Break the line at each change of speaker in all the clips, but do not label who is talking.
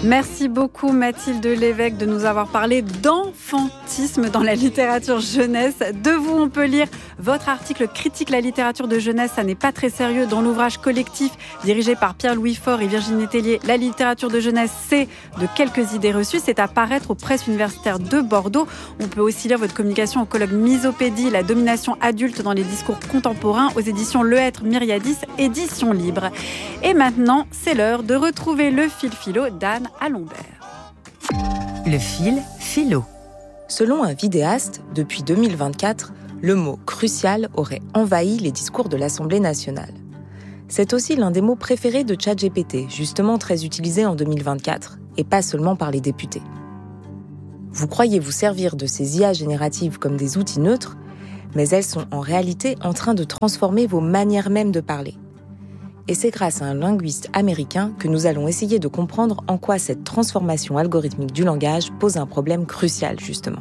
Merci beaucoup Mathilde Lévesque de nous avoir parlé d'enfantisme dans la littérature jeunesse. De vous, on peut lire votre article critique la littérature de jeunesse, ça n'est pas très sérieux, dans l'ouvrage collectif dirigé par Pierre-Louis Faure et Virginie Tellier. La littérature de jeunesse, c'est de quelques idées reçues. C'est à paraître aux presses universitaires de Bordeaux. On peut aussi lire votre communication au colloque Misopédie, la domination adulte dans les discours contemporains aux éditions Le Hêtre Myriadis, édition libre. Et maintenant, c'est l'heure de retrouver le fil philo d'Anne Alombert.
Le fil philo.
Selon un vidéaste, depuis 2024, le mot « crucial » aurait envahi les discours de l'Assemblée nationale. C'est aussi l'un des mots préférés de ChatGPT, justement très utilisé en 2024, et pas seulement par les députés. Vous croyez vous servir de ces IA génératives comme des outils neutres, mais elles sont en réalité en train de transformer vos manières même de parler. Et c'est grâce à un linguiste américain que nous allons essayer de comprendre en quoi cette transformation algorithmique du langage pose un problème crucial, justement.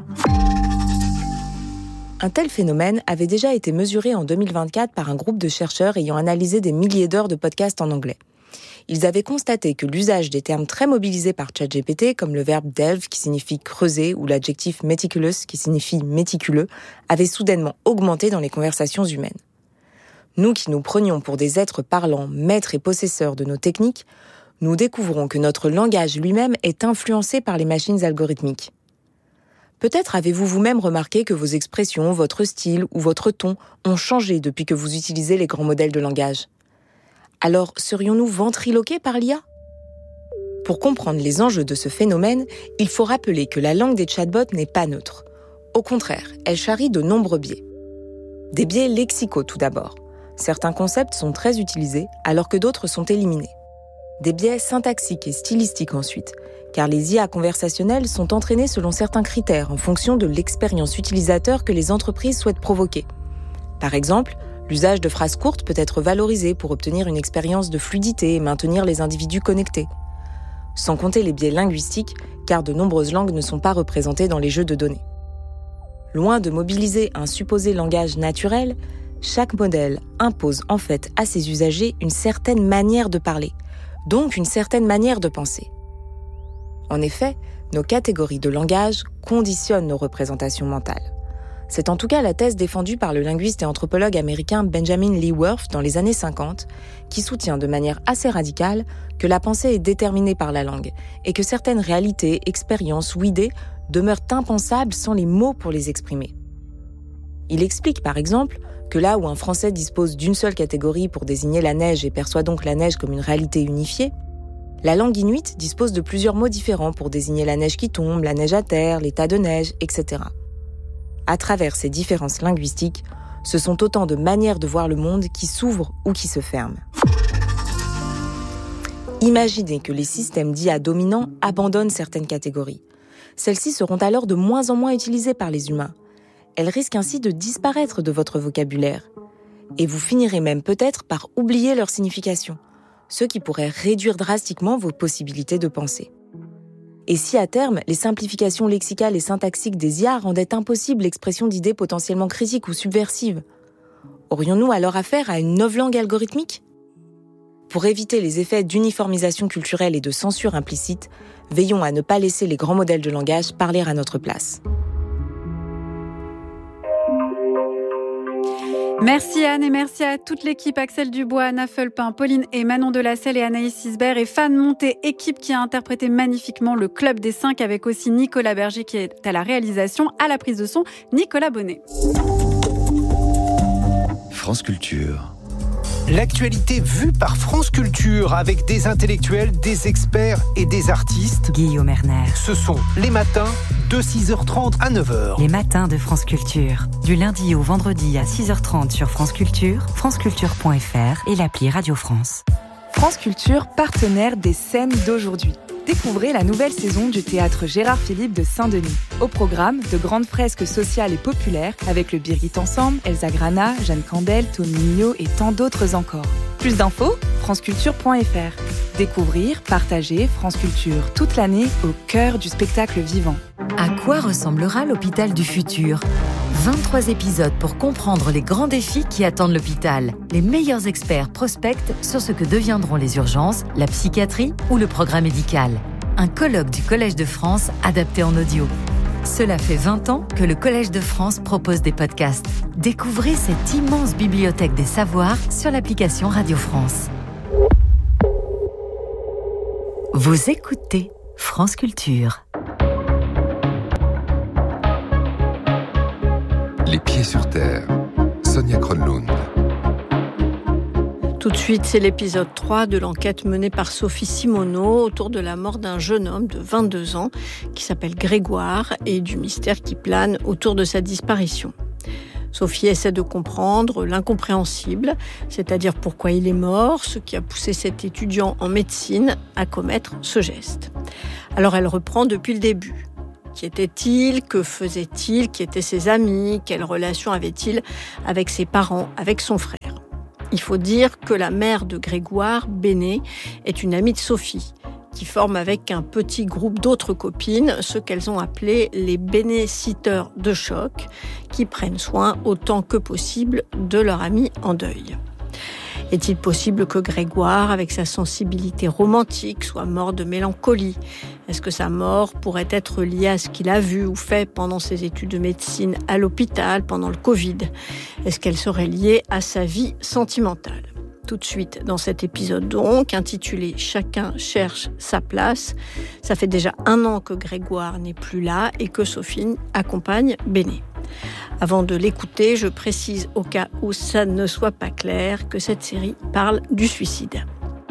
Un tel phénomène avait déjà été mesuré en 2024 par un groupe de chercheurs ayant analysé des milliers d'heures de podcasts en anglais. Ils avaient constaté que l'usage des termes très mobilisés par ChatGPT, comme le verbe delve qui signifie creuser ou l'adjectif meticulous qui signifie méticuleux, avait soudainement augmenté dans les conversations humaines. Nous qui nous prenions pour des êtres parlants, maîtres et possesseurs de nos techniques, nous découvrons que notre langage lui-même est influencé par les machines algorithmiques. Peut-être avez-vous vous-même remarqué que vos expressions, votre style ou votre ton ont changé depuis que vous utilisez les grands modèles de langage. Alors, serions-nous ventriloqués par l'IA ? Pour comprendre les enjeux de ce phénomène, il faut rappeler que la langue des chatbots n'est pas neutre. Au contraire, elle charrie de nombreux biais. Des biais lexicaux tout d'abord. Certains concepts sont très utilisés, alors que d'autres sont éliminés. Des biais syntaxiques et stylistiques ensuite, car les IA conversationnelles sont entraînées selon certains critères en fonction de l'expérience utilisateur que les entreprises souhaitent provoquer. Par exemple, l'usage de phrases courtes peut être valorisé pour obtenir une expérience de fluidité et maintenir les individus connectés. Sans compter les biais linguistiques, car de nombreuses langues ne sont pas représentées dans les jeux de données. Loin de mobiliser un supposé langage naturel, chaque modèle impose en fait à ses usagers une certaine manière de parler, donc une certaine manière de penser. En effet, nos catégories de langage conditionnent nos représentations mentales. C'est en tout cas la thèse défendue par le linguiste et anthropologue américain Benjamin Lee Whorf dans les années 50, qui soutient de manière assez radicale que la pensée est déterminée par la langue et que certaines réalités, expériences ou idées demeurent impensables sans les mots pour les exprimer. Il explique par exemple que là où un Français dispose d'une seule catégorie pour désigner la neige et perçoit donc la neige comme une réalité unifiée, la langue inuite dispose de plusieurs mots différents pour désigner la neige qui tombe, la neige à terre, l'état de neige, etc. À travers ces différences linguistiques, ce sont autant de manières de voir le monde qui s'ouvrent ou qui se ferment. Imaginez que les systèmes d'IA dominants abandonnent certaines catégories. Celles-ci seront alors de moins en moins utilisées par les humains. Elles risquent ainsi de disparaître de votre vocabulaire. Et vous finirez même peut-être par oublier leur signification, ce qui pourrait réduire drastiquement vos possibilités de penser. Et si à terme, les simplifications lexicales et syntaxiques des IA rendaient impossible l'expression d'idées potentiellement critiques ou subversives, aurions-nous alors affaire à une novlangue algorithmique ? Pour éviter les effets d'uniformisation culturelle et de censure implicite, veillons à ne pas laisser les grands modèles de langage parler à notre place.
Merci Anne et merci à toute l'équipe, Axel Dubois, Anna Fulpin, Pauline et Manon Delacelle et Anaïs Isbert et Fan Monté, équipe qui a interprété magnifiquement le Club des 5 avec aussi Nicolas Berger qui est à la réalisation, à la prise de son, Nicolas Bonnet.
France Culture.
L'actualité vue par France Culture avec des intellectuels, des experts et des artistes.
Guillaume Erner.
Ce sont les matins de 6h30 à 9h.
Les matins de France Culture. Du lundi au vendredi à 6h30 sur France Culture, franceculture.fr et l'appli Radio France.
France Culture, partenaire des scènes d'aujourd'hui. Découvrez la nouvelle saison du théâtre Gérard Philippe de Saint-Denis. Au programme, de grandes fresques sociales et populaires avec le Birgit Ensemble, Elsa Grana, Jeanne Candel, Tony Mignot et tant d'autres encore. Plus d'infos, franceculture.fr. Découvrir, partager France Culture toute l'année au cœur du spectacle vivant.
À quoi ressemblera l'hôpital du futur ? 23 épisodes pour comprendre les grands défis qui attendent l'hôpital. Les meilleurs experts prospectent sur ce que deviendront les urgences, la psychiatrie ou le progrès médical. un colloque du Collège de France adapté en audio. Cela fait 20 ans que le Collège de France propose des podcasts. Découvrez cette immense bibliothèque des savoirs sur l'application Radio France. Vous écoutez France Culture.
Les pieds sur terre. Sonia Kronlund.
Tout de suite, c'est l'épisode 3 de l'enquête menée par Sophie Simoneau autour de la mort d'un jeune homme de 22 ans qui s'appelle Grégoire et du mystère qui plane autour de sa disparition. Sophie essaie de comprendre l'incompréhensible, c'est-à-dire pourquoi il est mort, ce qui a poussé cet étudiant en médecine à commettre ce geste. Alors elle reprend depuis le début. Qui était-il ? Que faisait-il ? Qui étaient ses amis ? Quelle relation avait-il avec ses parents, avec son frère ? Il faut dire que la mère de Grégoire, Béné, est une amie de Sophie, qui forme avec un petit groupe d'autres copines ce qu'elles ont appelé les bénéciteurs de choc, qui prennent soin autant que possible de leur amie en deuil. Est-il possible que Grégoire, avec sa sensibilité romantique, soit mort de mélancolie ? Est-ce que sa mort pourrait être liée à ce qu'il a vu ou fait pendant ses études de médecine à l'hôpital pendant le Covid ? Est-ce qu'elle serait liée à sa vie sentimentale ? Tout de suite dans cet épisode donc, intitulé « Chacun cherche sa place ». Ça fait déjà 1 an que Grégoire n'est plus là et que Sophie accompagne Béné. Avant de l'écouter, je précise au cas où ça ne soit pas clair que cette série parle du suicide.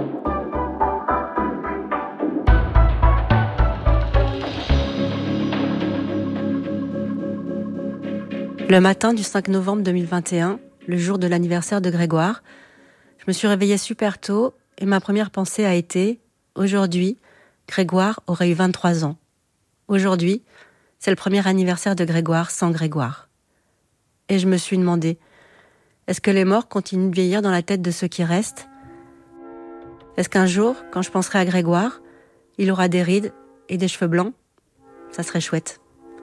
Le matin du 5 novembre 2021, le jour de l'anniversaire de Grégoire, je me suis réveillée super tôt et ma première pensée a été « Aujourd'hui, Grégoire aurait eu 23 ans. Aujourd'hui, c'est le premier anniversaire de Grégoire sans Grégoire. » Et je me suis demandé, est-ce que les morts continuent de vieillir dans la tête de ceux qui restent ? Est-ce qu'un jour, quand je penserai à Grégoire, il aura des rides et des cheveux blancs ? Ça serait chouette.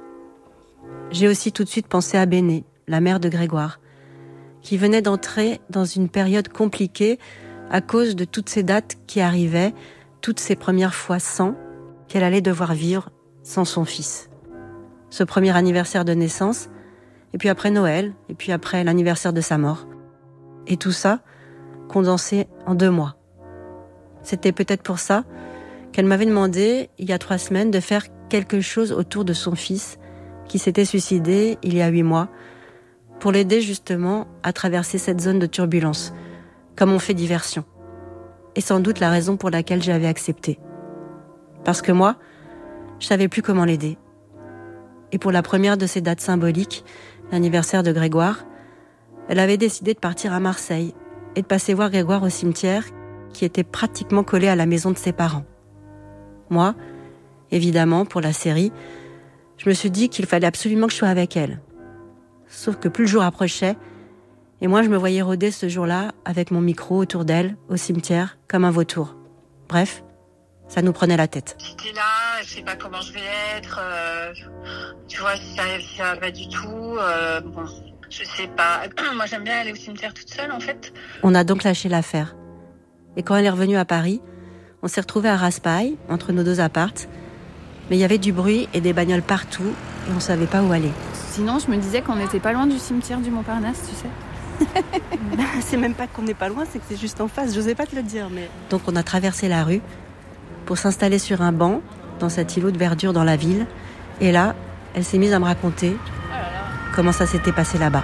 J'ai aussi tout de suite pensé à Béné, la mère de Grégoire, qui venait d'entrer dans une période compliquée à cause de toutes ces dates qui arrivaient, toutes ces premières fois sans, qu'elle allait devoir vivre sans son fils. Ce premier anniversaire de naissance, et puis après Noël, et puis après l'anniversaire de sa mort. Et tout ça, condensé en 2 mois. C'était peut-être pour ça qu'elle m'avait demandé, il y a 3 semaines, de faire quelque chose autour de son fils, qui s'était suicidé il y a 8 mois, pour l'aider justement à traverser cette zone de turbulence, comme on fait diversion. Et sans doute la raison pour laquelle j'avais accepté. Parce que moi, je savais plus comment l'aider. Et pour la première de ces dates symboliques, l'anniversaire de Grégoire, elle avait décidé de partir à Marseille et de passer voir Grégoire au cimetière qui était pratiquement collé à la maison de ses parents. Moi, évidemment, pour la série, je me suis dit qu'il fallait absolument que je sois avec elle. Sauf que plus le jour approchait, et moi je me voyais rôder ce jour-là avec mon micro autour d'elle, au cimetière, comme un vautour. Bref, ça nous prenait la tête.
J'étais là, je sais pas comment je vais être, tu vois, si ça va du tout, bon, je sais pas. Moi j'aime bien aller au cimetière toute seule en fait.
On a donc lâché l'affaire. Et quand elle est revenue à Paris, on s'est retrouvés à Raspail, entre nos 2 appartes, mais il y avait du bruit et des bagnoles partout, et on savait pas où aller.
Sinon, je me disais qu'on n'était pas loin du cimetière du Montparnasse, tu sais.
C'est même pas qu'on n'est pas loin, c'est que c'est juste en face, j'osais pas te le dire. Mais donc on a traversé la rue pour s'installer sur un banc dans cet îlot de verdure dans la ville. Et là, elle s'est mise à me raconter comment ça s'était passé là-bas.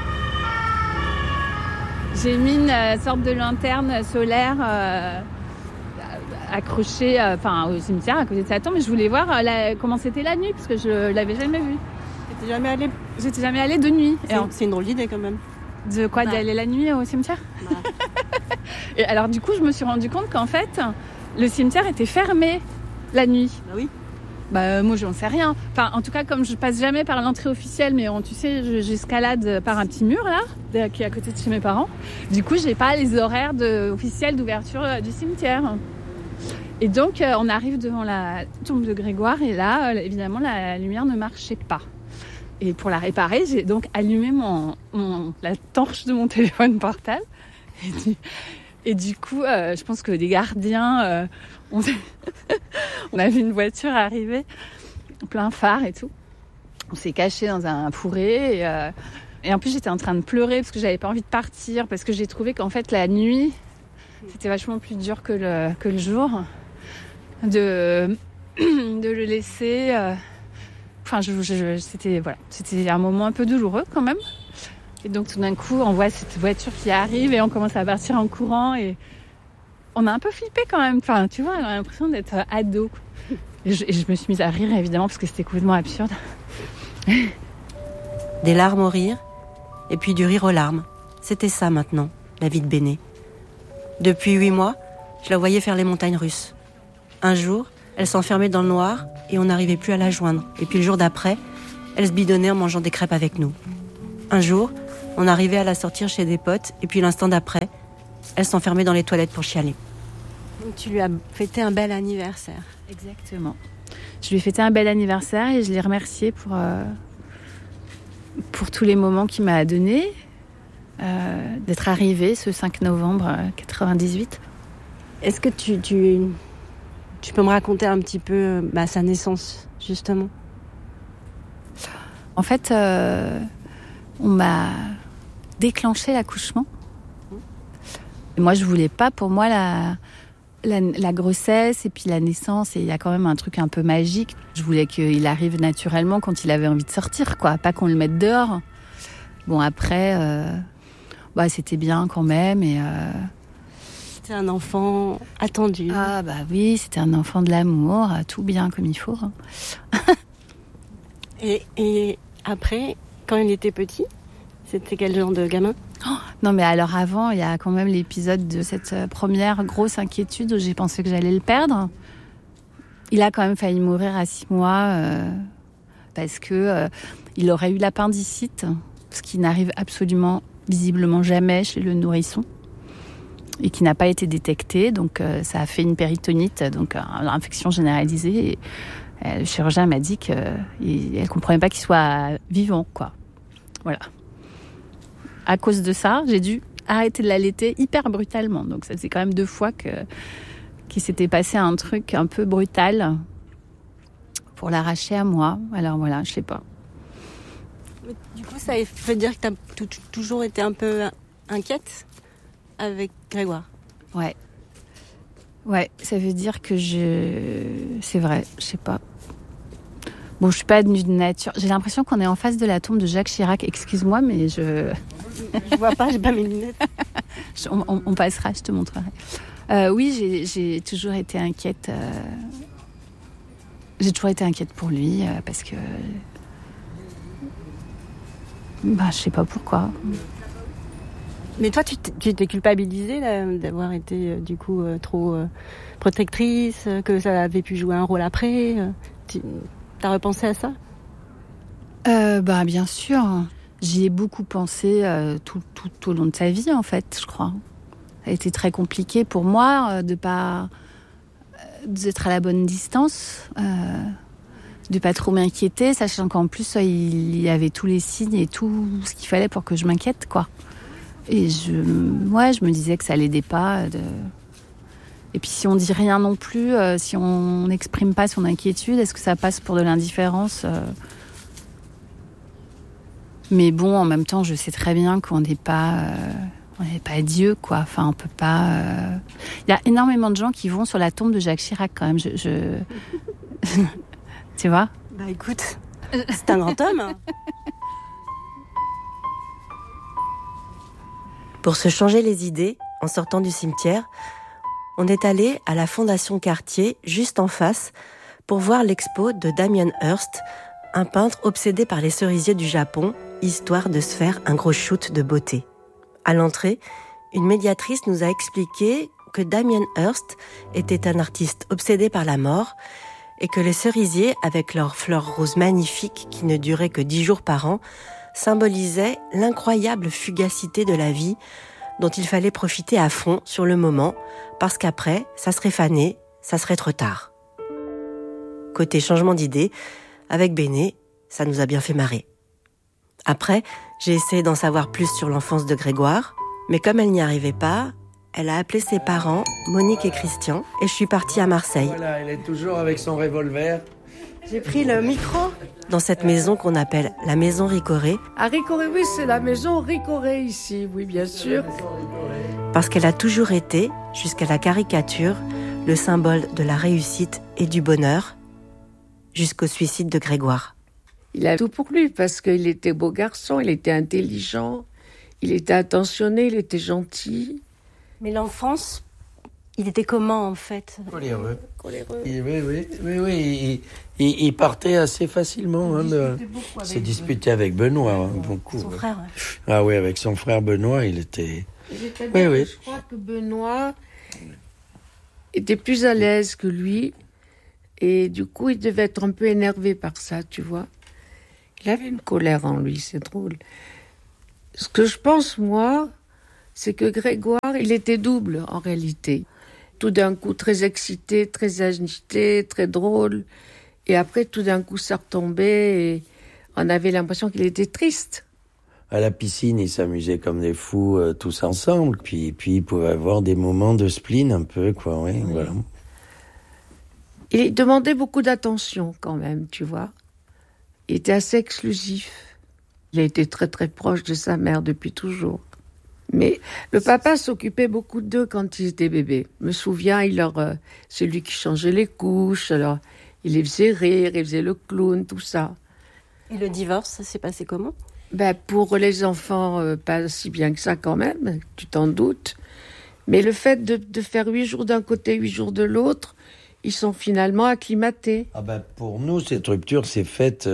J'ai mis une sorte de lanterne solaire accrochée au cimetière à côté de sa tombe. Mais je voulais voir comment c'était la nuit parce que je l'avais jamais vue.
T'es jamais allée ?
J'étais jamais allée de nuit.
C'est une drôle d'idée quand même.
De quoi ? D'aller la nuit au cimetière ? Et alors du coup, je me suis rendu compte qu'en fait, le cimetière était fermé la nuit.
Bah oui.
Moi, j'en sais rien. Enfin, en tout cas, comme je passe jamais par l'entrée officielle, mais tu sais, j'escalade par un petit mur là, qui est à côté de chez mes parents. Du coup, j'ai pas les horaires officiels d'ouverture du cimetière. Et donc, on arrive devant la tombe de Grégoire et là, évidemment, la lumière ne marchait pas. Et pour la réparer, j'ai donc allumé la torche de mon téléphone portable. Et du coup, je pense que des gardiens ont On a vu une voiture arriver, plein phare et tout. On s'est caché dans un fourré et en plus j'étais en train de pleurer parce que j'avais pas envie de partir, parce que j'ai trouvé qu'en fait la nuit c'était vachement plus dur que le jour de le laisser. Enfin, c'était un moment un peu douloureux quand même. Et donc tout d'un coup, on voit cette voiture qui arrive et on commence à partir en courant et on a un peu flippé quand même. Enfin, tu vois, on a l'impression d'être ado. Et je me suis mise à rire évidemment parce que c'était complètement absurde.
Des larmes au rire et puis du rire aux larmes. C'était ça maintenant, la vie de Béné. Depuis 8 mois, je la voyais faire les montagnes russes. Un jour, elle s'enfermait dans le noir et on n'arrivait plus à la joindre. Et puis le jour d'après, elle se bidonnait en mangeant des crêpes avec nous. Un jour, on arrivait à la sortir chez des potes et puis l'instant d'après, elle s'enfermait dans les toilettes pour chialer.
Donc tu lui as fêté un bel anniversaire.
Exactement. Je lui ai fêté un bel anniversaire et je l'ai remercié pour tous les moments qu'il m'a donnés, d'être arrivée ce 5 novembre 98.
Est-ce que tu peux me raconter un petit peu sa naissance, justement ?
En fait, on m'a déclenché l'accouchement. Et moi, je voulais pas, pour moi, la grossesse et puis la naissance, et il y a quand même un truc un peu magique. Je voulais qu'il arrive naturellement quand il avait envie de sortir, quoi, pas qu'on le mette dehors. Bon, après, c'était bien quand même. Et
c'était un enfant attendu.
Ah bah oui, c'était un enfant de l'amour, tout bien comme il faut.
Et après, quand il était petit, c'était quel genre de gamin ?
Non mais alors avant, il y a quand même l'épisode de cette première grosse inquiétude où j'ai pensé que j'allais le perdre. Il a quand même failli mourir à 6 mois parce que il aurait eu l'appendicite, ce qui n'arrive absolument visiblement jamais chez le nourrisson et qui n'a pas été détecté. Donc ça a fait une péritonite, donc une infection généralisée. Et, le chirurgien m'a dit qu'elle comprenait pas qu'il soit vivant, quoi. Voilà. À cause de ça, j'ai dû arrêter de l'allaiter hyper brutalement. Donc ça faisait quand même 2 fois qu'il s'était passé un truc un peu brutal pour l'arracher à moi. Alors voilà, je sais pas.
Mais du coup, ça veut dire que tu as toujours été un peu inquiète avec Grégoire.
Ouais. Ouais, ça veut dire que c'est vrai, je sais pas. Bon, je suis pas devenue de nature. J'ai l'impression qu'on est en face de la tombe de Jacques Chirac. Excuse-moi, mais je
vois pas, j'ai pas mes lunettes.
On passera, je te montrerai. Oui, j'ai toujours été inquiète. J'ai toujours été inquiète pour lui parce que... je sais pas pourquoi.
Mais toi, tu t'es culpabilisée d'avoir été du coup trop protectrice, que ça avait pu jouer un rôle après. T'as repensé à ça ?
Bien sûr. J'y ai beaucoup pensé tout au long de sa vie, en fait, je crois. Ça a été très compliqué pour moi d'être à la bonne distance, de pas trop m'inquiéter, sachant qu'en plus, il y avait tous les signes et tout ce qu'il fallait pour que je m'inquiète, quoi. Et je me disais que ça l'aidait pas. Et puis si on dit rien non plus, si on n'exprime pas son inquiétude, est-ce que ça passe pour de l'indifférence ? Mais bon, en même temps, je sais très bien qu'on n'est pas Dieu, quoi. Enfin, on peut pas. Il y a énormément de gens qui vont sur la tombe de Jacques Chirac, quand même. Tu vois ?
Bah écoute, c'est un grand homme.
Pour se changer les idées, en sortant du cimetière, on est allé à la Fondation Cartier, juste en face, pour voir l'expo de Damien Hirst, un peintre obsédé par les cerisiers du Japon, histoire de se faire un gros shoot de beauté. À l'entrée, une médiatrice nous a expliqué que Damien Hirst était un artiste obsédé par la mort et que les cerisiers, avec leurs fleurs roses magnifiques qui ne duraient que 10 jours par an, symbolisaient l'incroyable fugacité de la vie dont il fallait profiter à fond sur le moment, parce qu'après, ça serait fané, ça serait trop tard. Côté changement d'idée, avec Béné, ça nous a bien fait marrer. Après, j'ai essayé d'en savoir plus sur l'enfance de Grégoire, mais comme elle n'y arrivait pas, elle a appelé ses parents, Monique et Christian, et je suis partie à Marseille.
Voilà, elle est toujours avec son revolver.
J'ai pris le micro dans cette maison qu'on appelle la maison Ricoré.
À Ricoré, oui, c'est la maison Ricoré ici, oui, bien sûr.
Parce qu'elle a toujours été, jusqu'à la caricature, le symbole de la réussite et du bonheur, jusqu'au suicide de Grégoire.
Il a tout pour lui, parce qu'il était beau garçon, il était intelligent, il était attentionné, il était gentil.
Mais l'enfance, il était comment en fait ?
Coléreux. Oui. Il partait assez facilement. Il s'est disputé avec Benoît, beaucoup.
Son frère, ouais.
Ah oui, avec son frère Benoît, il était...
Oui. Je crois que Benoît était plus à l'aise que lui. Et du coup, il devait être un peu énervé par ça, tu vois. Il avait une colère en lui, c'est drôle. Ce que je pense, moi, c'est que Grégoire, il était double, en réalité. Tout d'un coup, très excité, très agité, très drôle. Et après, tout d'un coup, ça retombait et on avait l'impression qu'il était triste.
À la piscine, ils s'amusaient comme des fous tous ensemble. Puis ils pouvaient avoir des moments de spleen un peu, quoi. Oui. Voilà.
Il demandait beaucoup d'attention quand même, tu vois. Il était assez exclusif. Il a été très très proche de sa mère depuis toujours. Mais le papa s'occupait beaucoup d'eux quand ils étaient bébés. Je me souviens, c'est lui qui changeait les couches, alors il les faisait rire, il faisait le clown, tout ça.
Et le divorce, ça s'est passé comment ?
Pour les enfants, pas si bien que ça quand même, tu t'en doutes. Mais le fait de faire 8 jours d'un côté, 8 jours de l'autre, ils sont finalement acclimatés.
Pour nous, cette rupture s'est faite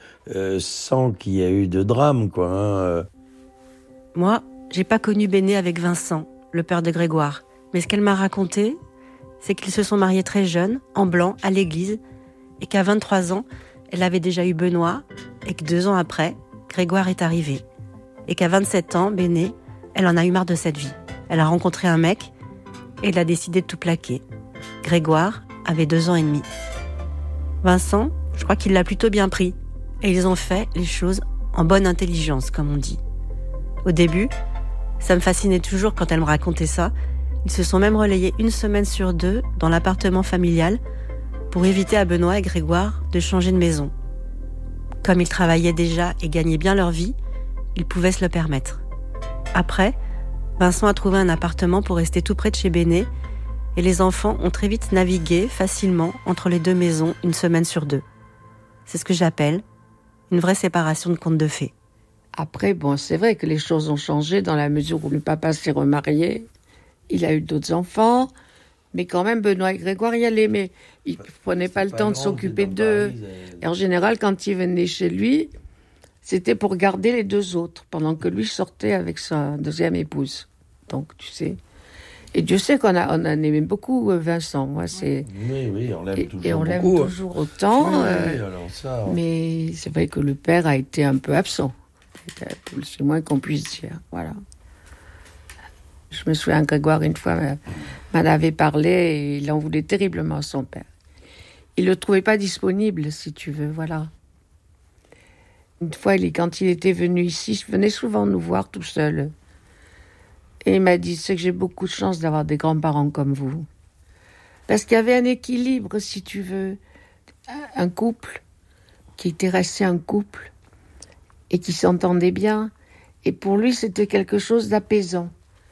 sans qu'il y ait eu de drame, quoi.
Moi, j'ai pas connu Béné avec Vincent, le père de Grégoire. Mais ce qu'elle m'a raconté, c'est qu'ils se sont mariés très jeunes, en blanc, à l'église, et qu'à 23 ans, elle avait déjà eu Benoît, et que 2 ans après, Grégoire est arrivé. Et qu'à 27 ans, Béné, elle en a eu marre de cette vie. Elle a rencontré un mec, et elle a décidé de tout plaquer. Grégoire avait 2 ans et demi. Vincent, je crois qu'il l'a plutôt bien pris, et ils ont fait les choses en bonne intelligence, comme on dit. Au début, ça me fascinait toujours quand elle me racontait ça. Ils se sont même relayés 1 semaine sur 2 dans l'appartement familial pour éviter à Benoît et Grégoire de changer de maison. Comme ils travaillaient déjà et gagnaient bien leur vie, ils pouvaient se le permettre. Après, Vincent a trouvé un appartement pour rester tout près de chez Béné et les enfants ont très vite navigué facilement entre les 2 maisons 1 semaine sur 2. C'est ce que j'appelle une vraie séparation de contes de fées.
Après, c'est vrai que les choses ont changé dans la mesure où le papa s'est remarié. Il a eu d'autres enfants, mais quand même, Benoît et Grégoire y allaient, mais ils ne prenaient pas le temps de s'occuper d'eux. Et en général, quand ils venaient chez lui, c'était pour garder les 2 autres, pendant que lui sortait avec sa 2e épouse. Donc, tu sais. Et Dieu sait qu'on aimait beaucoup Vincent. Moi, c'est...
Oui, on l'aime toujours beaucoup.
Et on l'aime toujours autant.
Alors ça...
Mais c'est vrai que le père a été un peu absent. C'est le moins qu'on puisse dire, voilà. Je me souviens, Grégoire, une fois, m'en avait parlé et il en voulait terriblement à son père. Il ne le trouvait pas disponible, si tu veux, voilà. Une fois, quand il était venu ici, il venait souvent nous voir tout seul. Et il m'a dit, c'est que j'ai beaucoup de chance d'avoir des grands-parents comme vous. Parce qu'il y avait un équilibre, si tu veux. Un couple qui était resté un couple et qui s'entendait bien. Et pour lui, c'était quelque chose d'apaisant.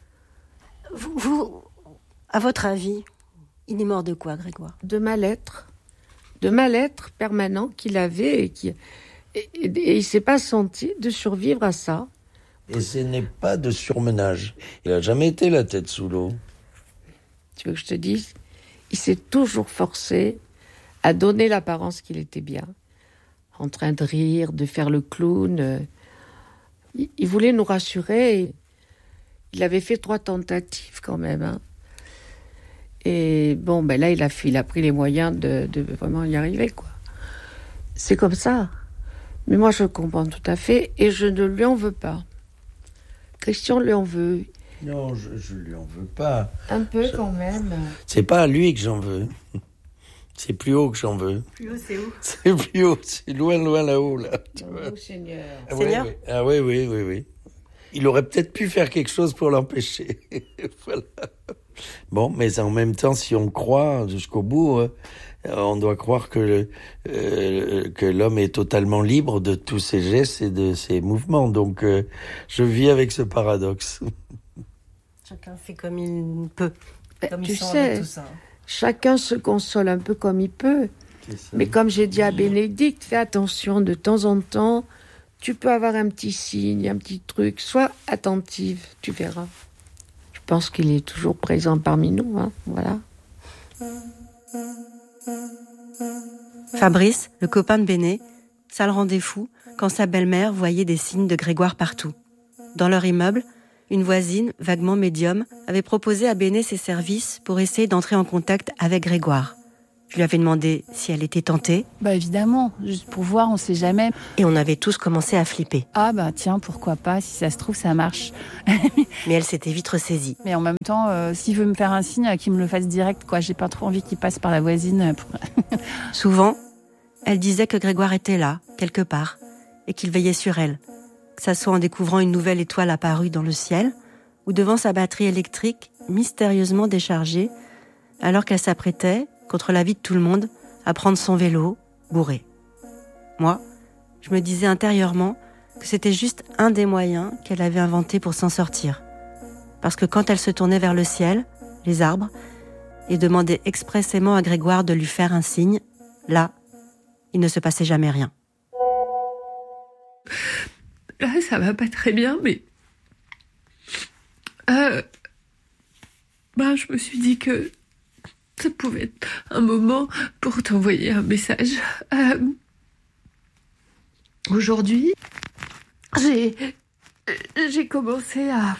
Vous, à votre avis, il est mort de quoi, Grégoire ?
De mal-être. De mal-être permanent qu'il avait et il ne s'est pas senti de survivre à ça.
Et ce n'est pas de surmenage. Il n'a jamais été la tête sous l'eau.
Tu veux que je te dise ? Il s'est toujours forcé à donner l'apparence qu'il était bien. En train de rire, de faire le clown. Il voulait nous rassurer. Il avait fait 3 tentatives quand même. Hein. Et là, il a pris les moyens de vraiment y arriver, quoi. C'est comme ça. Mais moi, je comprends tout à fait et je ne lui en veux pas. Christian lui en veut.
Non, je lui en veux pas.
Un peu quand même.
C'est pas à lui que j'en veux. C'est plus haut que j'en veux.
Plus haut, c'est où ?
C'est plus haut, c'est loin là-haut, là.
Oh, Seigneur.
Seigneur ?
Oui. Ah oui. il aurait peut-être pu faire quelque chose pour l'empêcher. Voilà. Bon, mais en même temps, si on croit jusqu'au bout, on doit croire que l'homme est totalement libre de tous ses gestes et de ses mouvements. Donc, je vis avec ce paradoxe.
Chacun fait comme il peut. Comme
Tu
il sent
sais,
avec tout ça.
chacun se console un peu comme il peut. Mais comme j'ai dit à Bénédicte, fais attention de temps en temps. Tu peux avoir un petit signe, un petit truc. Sois attentive, tu verras. Je pense qu'il est toujours présent parmi nous, hein, voilà.
Fabrice, le copain de Béné, ça le rendait fou quand sa belle-mère voyait des signes de Grégoire partout. Dans leur immeuble, une voisine, vaguement médium, avait proposé à Béné ses services pour essayer d'entrer en contact avec Grégoire. Je lui avais demandé si elle était tentée.
Bah évidemment, juste pour voir, on sait jamais.
Et on avait tous commencé à flipper.
Ah bah tiens, pourquoi pas, si ça se trouve, ça marche.
Mais elle s'était vite ressaisie.
Mais en même temps, s'il veut me faire un signe, qu'il me le fasse direct, quoi. J'ai pas trop envie qu'il passe par la voisine.
Souvent, elle disait que Grégoire était là, quelque part, et qu'il veillait sur elle. Que ça soit en découvrant une nouvelle étoile apparue dans le ciel, ou devant sa batterie électrique mystérieusement déchargée, alors qu'elle s'apprêtait, contre l'avis de tout le monde, à prendre son vélo, bourré. Moi, je me disais intérieurement que c'était juste un des moyens qu'elle avait inventé pour s'en sortir. Parce que quand elle se tournait vers le ciel, les arbres, et demandait expressément à Grégoire de lui faire un signe, là, il ne se passait jamais rien.
Là, ça va pas très bien, mais... je me suis dit que ça pouvait être un moment pour t'envoyer un message. Aujourd'hui, j'ai commencé à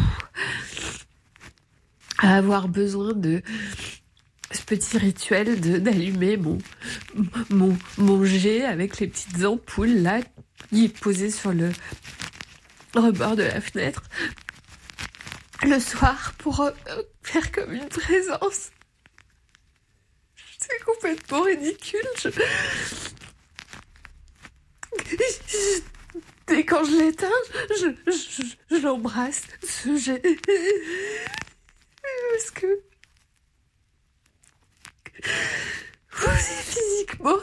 avoir besoin de ce petit rituel d'allumer mon jet avec les petites ampoules là qui est posé sur le rebord de la fenêtre le soir pour faire comme une présence. C'est complètement ridicule. Et quand je l'éteins, je l'embrasse, ce jet. Parce que... physiquement,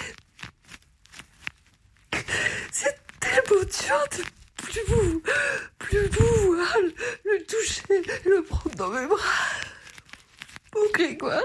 c'est tellement dur de plus pouvoir le toucher, le prendre dans mes bras. Mon Grégoire.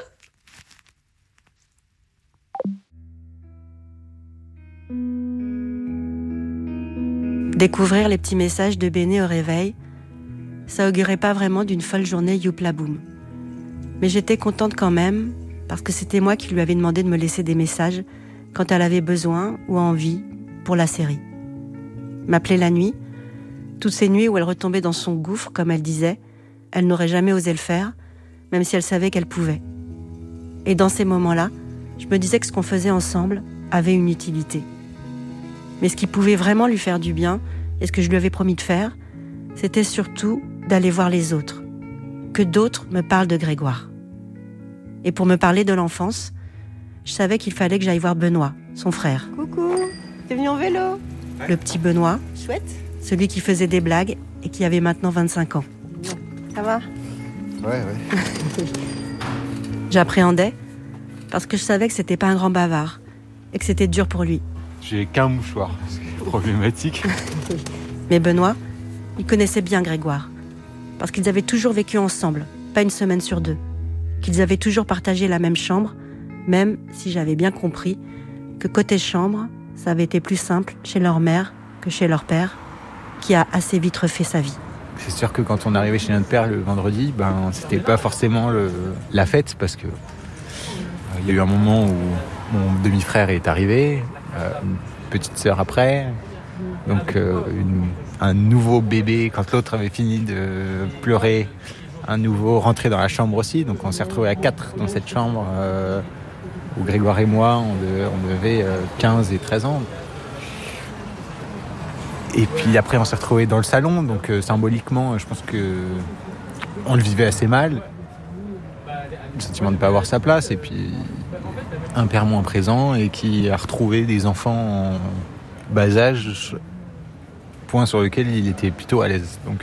Découvrir les petits messages de Béné au réveil, ça augurait pas vraiment d'une folle journée youpla-boum. Mais j'étais contente quand même, parce que c'était moi qui lui avais demandé de me laisser des messages quand elle avait besoin ou envie pour la série. M'appeler la nuit, toutes ces nuits où elle retombait dans son gouffre, comme elle disait, elle n'aurait jamais osé le faire, même si elle savait qu'elle pouvait. Et dans ces moments-là, je me disais que ce qu'on faisait ensemble avait une utilité. Mais ce qui pouvait vraiment lui faire du bien, et ce que je lui avais promis de faire, c'était surtout d'aller voir les autres. Que d'autres me parlent de Grégoire. Et pour me parler de l'enfance, je savais qu'il fallait que j'aille voir Benoît, son frère. Coucou, t'es venu en vélo? Le petit Benoît, chouette. Celui qui faisait des blagues et qui avait maintenant 25 ans.
Ça va?
Ouais.
J'appréhendais parce que je savais que c'était pas un grand bavard et que c'était dur pour lui.
J'ai qu'un mouchoir, c'est problématique.
Mais Benoît, il connaissait bien Grégoire parce qu'ils avaient toujours vécu ensemble, pas une semaine sur deux. Qu'ils avaient toujours partagé la même chambre, même si j'avais bien compris que côté chambre, ça avait été plus simple chez leur mère que chez leur père, qui a assez vite refait sa vie.
C'est sûr que quand on arrivait chez notre père le vendredi, c'était pas forcément la fête, parce que il y a eu un moment où mon demi-frère est arrivé, une petite sœur après, donc un nouveau bébé quand l'autre avait fini de pleurer, un nouveau rentré dans la chambre aussi, donc on s'est retrouvés à 4 dans cette chambre où Grégoire et moi on avait 15 et 13 ans. Et puis après on s'est retrouvés dans le salon, donc symboliquement je pense que on le vivait assez mal, le sentiment de ne pas avoir sa place, et puis un père moins présent et qui a retrouvé des enfants en bas âge point sur lequel il était plutôt à l'aise. Donc,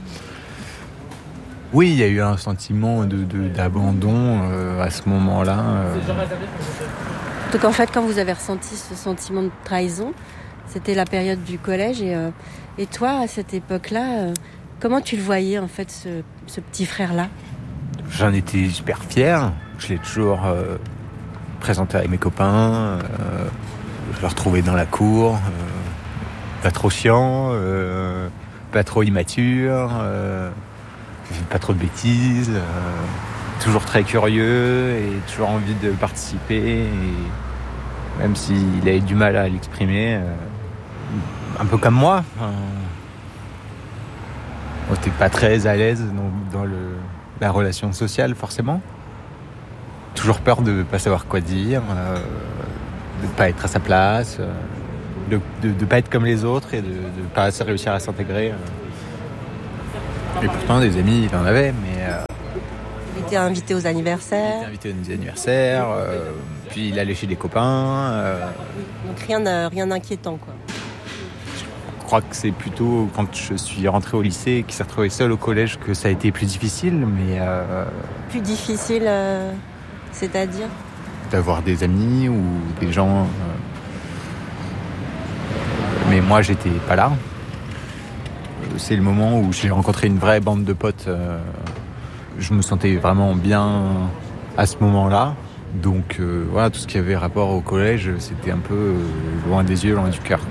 oui, il y a eu un sentiment d'abandon à ce moment-là.
Donc en fait, quand vous avez ressenti ce sentiment de trahison, c'était la période du collège. Et toi, à cette époque-là, comment tu le voyais, en fait, ce petit frère-là ?
J'en étais super fier. Je l'ai toujours présenté avec mes copains. Je le retrouvais dans la cour. Pas trop chiant, pas trop immature, pas trop de bêtises. Toujours très curieux et toujours envie de participer. Et même s'il avait du mal à l'exprimer, un peu comme moi. On n'était pas très à l'aise dans la relation sociale, forcément. Toujours peur de ne pas savoir quoi dire, de ne pas être à sa place, de ne pas être comme les autres et de ne pas réussir à s'intégrer. Et pourtant, des amis, il en avait, mais...
Il était invité aux anniversaires.
Il était invité aux anniversaires, puis il allait chez des copains.
Donc rien d'inquiétant, quoi.
Je crois que c'est plutôt quand je suis rentré au lycée et qu'il s'est retrouvé seul au collège que ça a été plus difficile, mais...
Plus difficile, c'est-à-dire ?
D'avoir des amis ou des gens... Mais moi, j'étais pas là. C'est le moment où j'ai rencontré une vraie bande de potes. Je me sentais vraiment bien à ce moment-là. Donc voilà, tout ce qui avait rapport au collège, c'était un peu loin des yeux, loin du cœur.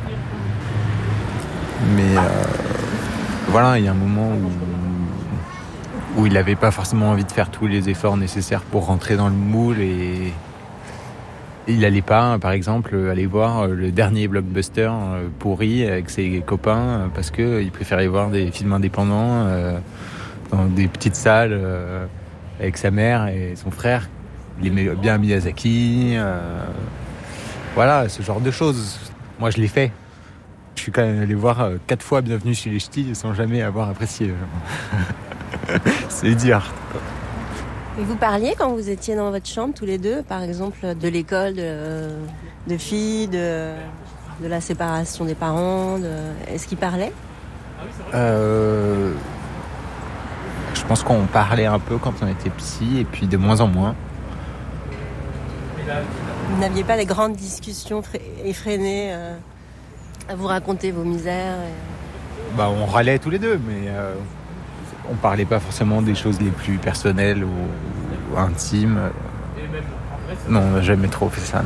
Mais voilà, il y a un moment où il n'avait pas forcément envie de faire tous les efforts nécessaires pour rentrer dans le moule et il n'allait pas, par exemple, aller voir le dernier blockbuster pourri avec ses copains parce qu'il préférait voir des films indépendants dans des petites salles avec sa mère et son frère. Il aimait bien Miyazaki. Voilà, ce genre de choses. Moi, je l'ai fait. Je suis quand même allé voir 4 fois Bienvenue chez les Ch'tis sans jamais avoir apprécié. C'est dire.
Et vous parliez quand vous étiez dans votre chambre tous les deux, par exemple, de l'école, de filles, de la séparation des parents, est-ce qu'ils parlaient ?
Je pense qu'on parlait un peu quand on était petits et puis de moins en moins.
Vous n'aviez pas des grandes discussions effrénées à vous raconter vos misères
On râlait tous les deux, mais on parlait pas forcément des choses les plus personnelles ou intimes. Non, on n'a jamais trop fait ça. Non.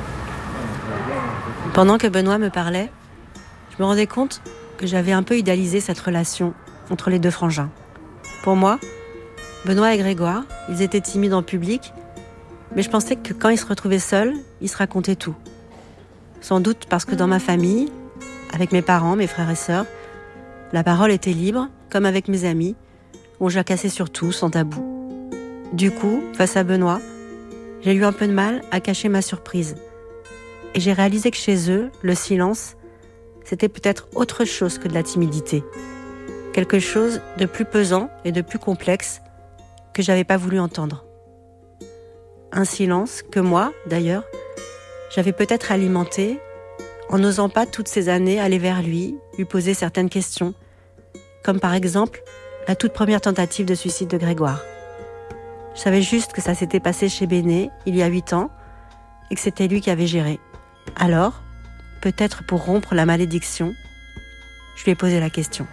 Pendant que Benoît me parlait, je me rendais compte que j'avais un peu idéalisé cette relation entre les deux frangins. Pour moi, Benoît et Grégoire, ils étaient timides en public, mais je pensais que quand ils se retrouvaient seuls, ils se racontaient tout. Sans doute parce que dans ma famille, avec mes parents, mes frères et sœurs, la parole était libre, comme avec mes amis, où on jacassait sur tout, sans tabou. Du coup, face à Benoît, j'ai eu un peu de mal à cacher ma surprise. Et j'ai réalisé que chez eux, le silence, c'était peut-être autre chose que de la timidité. Quelque chose de plus pesant et de plus complexe que j'avais pas voulu entendre. Un silence que moi, d'ailleurs, j'avais peut-être alimenté en n'osant pas toutes ces années aller vers lui poser certaines questions, comme par exemple la toute première tentative de suicide de Grégoire. Je savais juste que ça s'était passé chez Béné il y a 8 ans et que c'était lui qui avait géré. Alors, peut-être pour rompre la malédiction, je lui ai posé la question.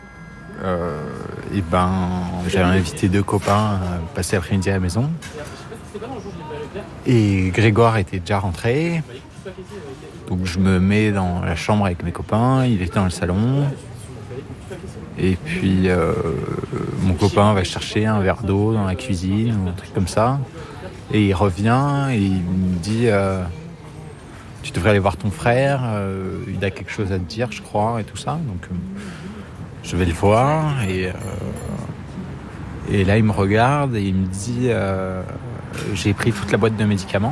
J'avais invité 2 copains à passer l'après-midi à la maison. Et Grégoire était déjà rentré. Donc je me mets dans la chambre avec mes copains, il était dans le salon. Et puis mon copain va chercher un verre d'eau dans la cuisine ou un truc comme ça. Et il revient et il me dit tu devrais aller voir ton frère, il a quelque chose à te dire je crois et tout ça. Donc je vais le voir et là il me regarde et il me dit j'ai pris toute la boîte de médicaments.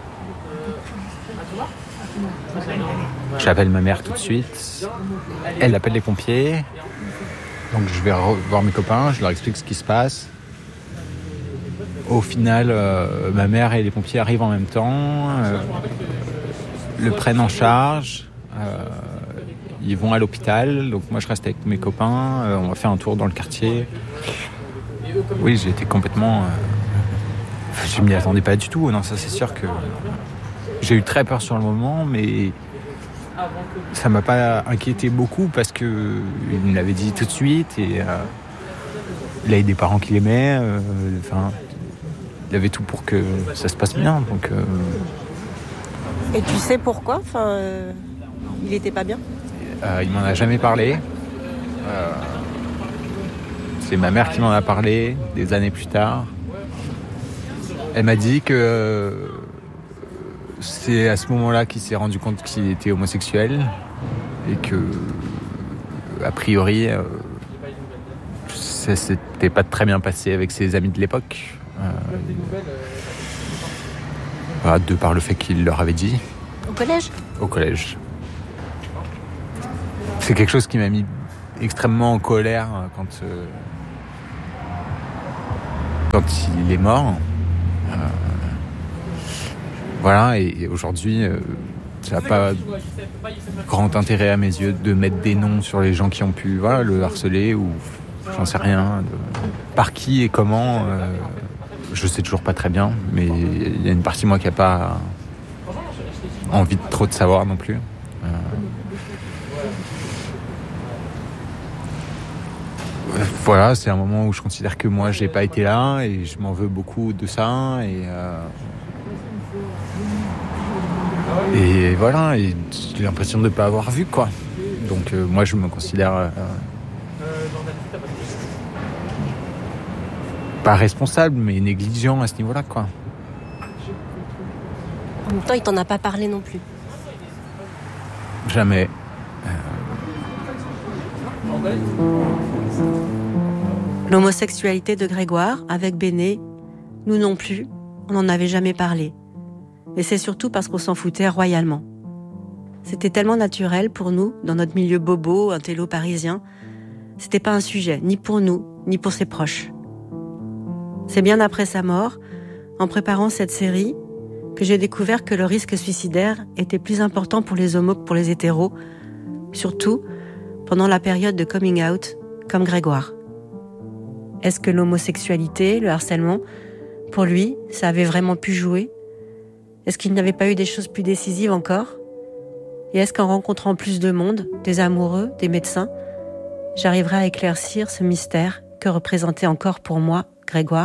J'appelle ma mère tout de suite. Elle appelle les pompiers. Donc je vais voir mes copains, je leur explique ce qui se passe. Au final, ma mère et les pompiers arrivent en même temps, le prennent en charge. ils vont à l'hôpital, donc moi je reste avec mes copains, on va faire un tour dans le quartier. Oui, j'ai été complètement... je m'y attendais pas du tout, non, ça c'est sûr que... J'ai eu très peur sur le moment, mais ça m'a pas inquiété beaucoup parce qu'il me l'avait dit tout de suite et il avait des parents qui l'aimaient, il avait tout pour que ça se passe bien, donc...
Et tu sais pourquoi il était pas bien ?
Il m'en a jamais parlé. C'est ma mère qui m'en a parlé des années plus tard. Elle m'a dit que c'est à ce moment-là qu'il s'est rendu compte qu'il était homosexuel et que, a priori, ça s'était pas très bien passé avec ses amis de l'époque. De par le fait qu'il leur avait dit.
Au collège ?
Au collège. C'est quelque chose qui m'a mis extrêmement en colère quand il est mort. Voilà, et aujourd'hui, ça n'a pas grand intérêt à mes yeux de mettre des noms sur les gens qui ont pu le harceler ou j'en sais rien. Par qui et comment, je sais toujours pas très bien, mais il y a une partie de moi qui n'a pas envie de trop de savoir non plus. Voilà, c'est un moment où je considère que moi j'ai pas été là et je m'en veux beaucoup de ça et voilà, et j'ai l'impression de ne pas avoir vu quoi. Donc moi je me considère pas responsable mais négligent à ce niveau-là quoi.
En même temps, il t'en a pas parlé non plus.
Jamais.
L'homosexualité de Grégoire, avec Béné, nous non plus, on n'en avait jamais parlé. Et c'est surtout parce qu'on s'en foutait royalement. C'était tellement naturel pour nous, dans notre milieu bobo, intello parisien. C'était pas un sujet, ni pour nous, ni pour ses proches. C'est bien après sa mort, en préparant cette série, que j'ai découvert que le risque suicidaire était plus important pour les homos que pour les hétéros, surtout pendant la période de coming out, comme Grégoire. Est-ce que l'homosexualité, le harcèlement, pour lui, ça avait vraiment pu jouer ? Est-ce qu'il n'avait pas eu des choses plus décisives encore ? Et est-ce qu'en rencontrant plus de monde, des amoureux, des médecins, j'arriverai à éclaircir ce mystère que représentait encore pour moi Grégoire ?